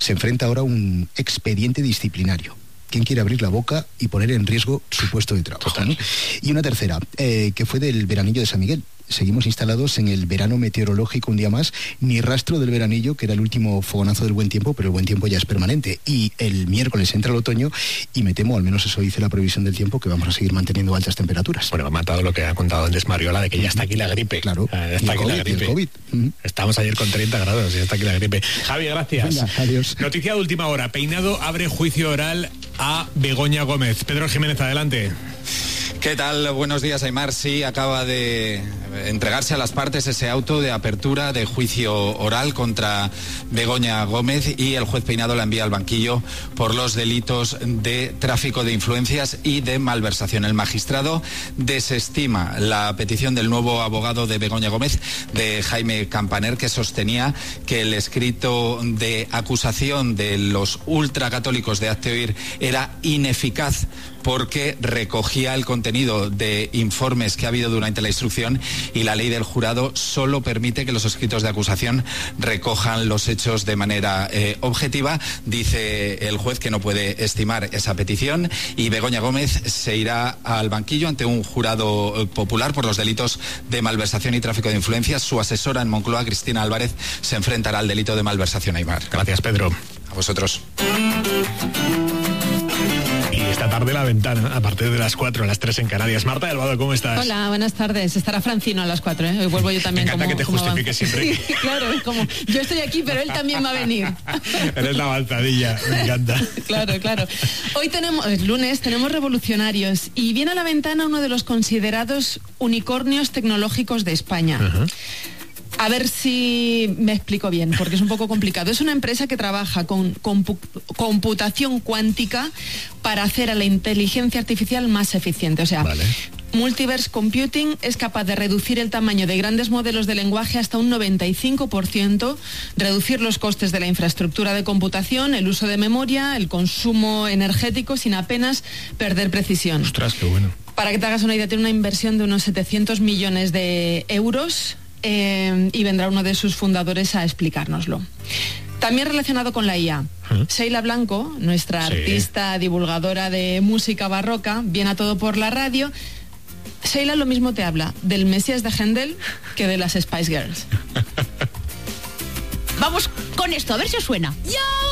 se enfrenta ahora a un expediente disciplinario. ¿Quién quiere abrir la boca y poner en riesgo su puesto de trabajo, ¿no? Y una tercera, que fue del veranillo de San Miguel. Seguimos instalados en el verano meteorológico un día más, ni rastro del veranillo, que era el último fogonazo del buen tiempo, pero el buen tiempo ya es permanente. Y el miércoles entra el otoño y me temo, al menos eso dice la previsión del tiempo, que vamos a seguir manteniendo altas temperaturas. Bueno, ha matado lo que ha contado antes Mariola, de que ya está aquí la gripe. Claro, está aquí la gripe. El COVID. Estamos ayer con 30 grados y está aquí la gripe. Javi, gracias. Venga, adiós. Noticia de última hora. Peinado abre juicio oral a Begoña Gómez. Pedro Jiménez, adelante. ¿Qué tal? Buenos días, Aymar. Sí, acaba de entregarse a las partes ese auto de apertura de juicio oral contra Begoña Gómez y el juez Peinado la envía al banquillo por los delitos de tráfico de influencias y de malversación. El magistrado desestima la petición del nuevo abogado de Begoña Gómez, de Jaime Campaner, que sostenía que el escrito de acusación de los ultracatólicos de Hazte Oír era ineficaz porque recogía el contenido de informes que ha habido durante la instrucción y la ley del jurado solo permite que los escritos de acusación recojan los hechos de manera objetiva. Dice el juez que no puede estimar esa petición y Begoña Gómez se irá al banquillo ante un jurado popular por los delitos de malversación y tráfico de influencias. Su asesora en Moncloa, Cristina Álvarez, se enfrentará al delito de malversación. Aymar. Gracias, Pedro. A vosotros. Esta tarde La Ventana, a partir de las 4, a las 3 en Canarias. Marta del Vado, ¿cómo estás? Hola, buenas tardes. Estará Francino a las 4, ¿eh? Hoy vuelvo yo también. Me encanta que te justifiques siempre. Sí, claro, es como, yo estoy aquí, pero él también va a venir. Eres la avanzadilla, me encanta. Claro. Hoy es lunes, tenemos revolucionarios y viene a La Ventana uno de los considerados unicornios tecnológicos de España. Uh-huh. A ver si me explico bien, porque es un poco complicado. Es una empresa que trabaja con computación cuántica para hacer a la inteligencia artificial más eficiente. O sea, vale. Multiverse Computing es capaz de reducir el tamaño de grandes modelos de lenguaje hasta un 95%, reducir los costes de la infraestructura de computación, el uso de memoria, el consumo energético sin apenas perder precisión. Ostras, qué bueno. Para que te hagas una idea, tiene una inversión de unos 700 millones de euros. Y vendrá uno de sus fundadores a explicárnoslo. También relacionado con la IA, Sheila Blanco, nuestra artista divulgadora de música barroca, viene a todo por la radio. Sheila lo mismo te habla del Mesías de Händel que de las Spice Girls. Vamos con esto, a ver si os suena. ¡Yo!